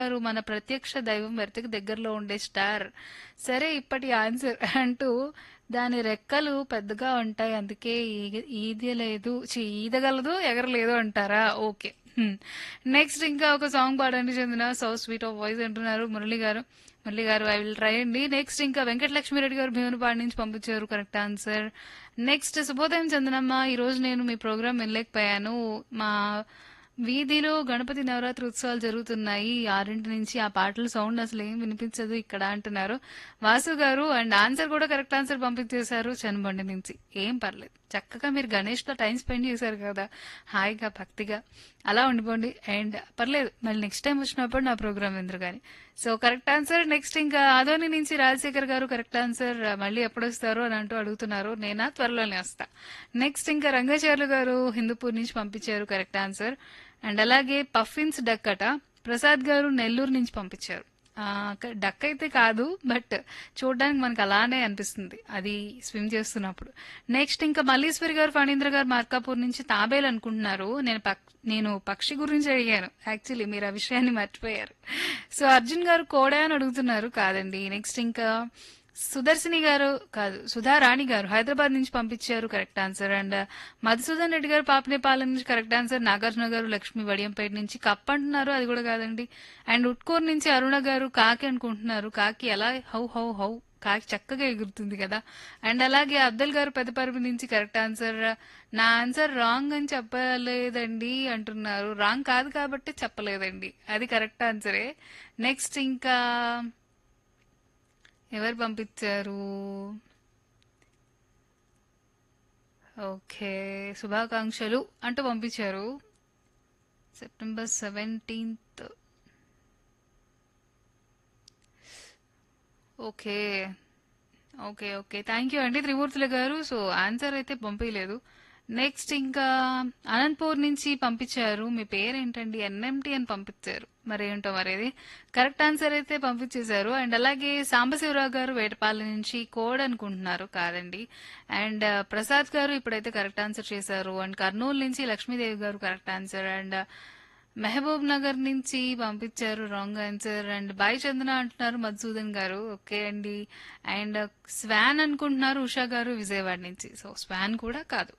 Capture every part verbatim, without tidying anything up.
గారు మన ప్రత్యక్ష దైవం ఎర్త్‌కి దగ్గరలో ఉండే స్టార్. సరే ఇప్పటి ఆన్సర్ అంటూ దాని రెక్కలు పెద్దగా ఉంటాయి. అందుకే ఈగ ఈదలేదు ఛీ ఈదగలదు ఎగరలేదు అంటారా? ఓకే. హ్మ్. నెక్స్ట్ ఇంకా ఒక సాంగ్ పాడండి చందన. సో స్వీట్ ఆఫ్ వాయిస్ అంటున్నారు మురళి గారు. మురళి గారు ఐ విల్ ట్రై అండి. నెక్స్ట్ ఇంకా వెంకటలక్ష్మిరెడ్డి గారు భీమునిపాడు నుంచి పంపించారు కరెక్ట్ ఆన్సర్. నెక్స్ట్ శుభోదయం చందనమ్మ. ఈ రోజు నేను మీ ప్రోగ్రామ్ వినలేకపోయాను. మా వీధిలో గణపతి నవరాత్రి ఉత్సవాలు జరుగుతున్నాయి. ఆరింటి నుంచి ఆ పాటల సౌండ్ అసలు ఏం వినిపించదు ఇక్కడ అంటున్నారు వాసు గారు. అండ్ ఆన్సర్ కూడా కరెక్ట్ ఆన్సర్ పంపించేశారు చనబండి నుంచి. ఏం పర్లేదు, చక్కగా మీరు గణేష్ తో టైం స్పెండ్ చేశారు కదా, హాయిగా భక్తిగా అలా ఉండిపోండి. అండ్ పర్లేదు, మళ్ళీ నెక్స్ట్ టైం వచ్చినప్పుడు నా ప్రోగ్రామ్ విందరు కానీ. So correct answer. నెక్స్ట్ ఇంకా ఆదోని నుంచి రాజశేఖర్ గారు కరెక్ట్ ఆన్సర్. మళ్ళీ ఎప్పుడు వస్తారు అని అంటూ అడుగుతున్నారు. నేనా త్వరలోనే వస్తా. నెక్స్ట్ ఇంకా రంగాచార్యులు గారు హిందూపూర్ నుంచి పంపించారు కరెక్ట్ ఆన్సర్. అండ్ అలాగే పఫిన్స్ డక్ అట ప్రసాద్ గారు నెల్లూరు నుంచి పంపించారు. ఆ, క- డక్ అయితే కాదు, బట్ చూడడానికి మనకు అలానే అనిపిస్తుంది అది స్విమ్ చేస్తున్నప్పుడు. నెక్స్ట్ ఇంకా మల్లీశ్వరి గారు ఫణీంద్ర గారు మార్కాపూర్ నుంచి తాబేలు అనుకుంటున్నారు. నేను పక్ నేను పక్షి గురించి అడిగాను, యాక్చువల్లీ మీరు ఆ విషయాన్ని మర్చిపోయారు. సో అర్జున్ గారు కోడా అని అడుగుతున్నారు, కాదండి. నెక్స్ట్ ఇంకా సుదర్శిని గారు కాదు సుధారాణి గారు హైదరాబాద్ నుంచి పంపించారు correct answer. And Madhusudan Reddy గారు పాపనేపాలెం నుంచి కరెక్ట్ ఆన్సర్. నాగార్జున గారు లక్ష్మి వడియంపేట నుంచి కప్ అంటున్నారు, అది కూడా కాదండి. అండ్ ఉట్కూరు నుంచి అరుణ గారు కాకి అనుకుంటున్నారు. కాకి ఎలా హౌ హౌ హౌ కాకి చక్కగా ఎగురుతుంది కదా. అండ్ అలాగే అబ్దుల్ గారు పెద్దపరుపు నుంచి కరెక్ట్ ఆన్సర్. నా ఆన్సర్ రాంగ్ అని చెప్పలేదండి అంటున్నారు. రాంగ్ కాదు కాబట్టి చెప్పలేదండి, అది కరెక్ట్ ఆన్సరే. నెక్స్ట్ ఇంకా ఎవరు పంపించారు? ఓకే, శుభాకాంక్షలు అంటూ పంపించారు. September seventeenth. Okay okay okay thank you అండి త్రిమూర్తుల గారు. సో ఆన్సర్ అయితే పంపించలేదు. నెక్స్ట్ ఇంకా అనంతపూర్ నుంచి పంపించారు. మీ పేరేంటండి? ఎన్ఎంటి అని పంపించారు, మరేంటో మరేది. కరెక్ట్ ఆన్సర్ అయితే పంపించేశారు. అండ్ అలాగే సాంబశివరావు గారు వేటపాలెం నుంచి కోడ్ అనుకుంటున్నారు, కాదండి. అండ్ ప్రసాద్ గారు ఇప్పుడైతే కరెక్ట్ ఆన్సర్ చేశారు. అండ్ కర్నూలు నుంచి లక్ష్మీదేవి గారు correct answer. And Mahabub Nagar నుంచి పంపించారు రాంగ్ ఆన్సర్. అండ్ బాయ్ చందన అంటున్నారు మధుసూదన్ గారు. ఓకే అండి. అండ్ స్వాన్ అనుకుంటున్నారు ఉషా గారు విజయవాడ నుంచి. సో స్వాన్ కూడా కాదు.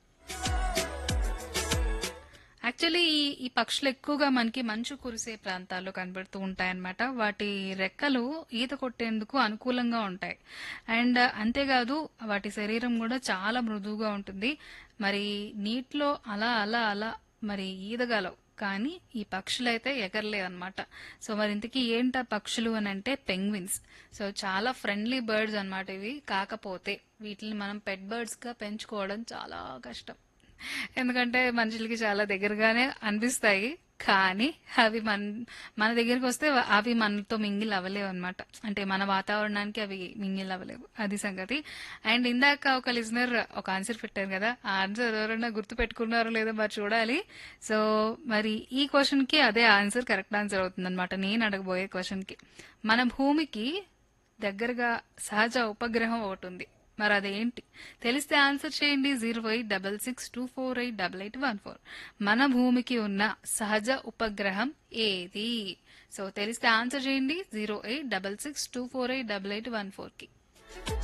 యాక్చువల్లీ ఈ ఈ పక్షులు ఎక్కువగా మనకి మంచు కురిసే ప్రాంతాల్లో కనబడుతూ ఉంటాయన్నమాట. వాటి రెక్కలు ఈత కొట్టేందుకు అనుకూలంగా ఉంటాయి. అండ్ అంతేకాదు వాటి శరీరం కూడా చాలా మృదువుగా ఉంటుంది. మరి నీటిలో అలా అలా అలా మరి ఈదగలవు, కానీ ఈ పక్షులైతే ఎగరలేవు అనమాట. సో మరి ఇంతకీ ఏంటా పక్షులు అని అంటే పెంగ్విన్స్. సో చాలా ఫ్రెండ్లీ బర్డ్స్ అన్నమాట ఇవి. కాకపోతే వీటిని మనం పెట్ బర్డ్స్ గా పెంచుకోవడం చాలా కష్టం. ఎందుకంటే మనుషులకి చాలా దగ్గరగానే అనిపిస్తాయి, కానీ అవి మన మన దగ్గరికి వస్తే వ- అవి మనతో మింగిల్ అవ్వలేవు అనమాట. అంటే మన వాతావరణానికి అవి మింగిల్ అవ్వలేవు, అది సంగతి. అండ్ ఇందాక ఒక లిజనర్ ఒక ఆన్సర్ పెట్టారు కదా, ఆ ఆన్సర్ ఎవరైనా గుర్తు పెట్టుకున్నారో లేదో మరి చూడాలి. సో మరి ఈ క్వశ్చన్ కి అదే ఆన్సర్ కరెక్ట్ ఆన్సర్ అవుతుంది అనమాట, నేను అడగబోయే క్వశ్చన్ కి. మన భూమికి దగ్గరగా సహజ ఉపగ్రహం ఒకటి ఉంది, మరి అదేంటి? తెలిస్తే ఆన్సర్ చేయండి. Zero eight double six two four eight double eight one four. మన భూమికి ఉన్న సహజ ఉపగ్రహం ఏది? సో తెలిస్తే ఆన్సర్ చేయండి zero eight double six two four eight double eight one four కి.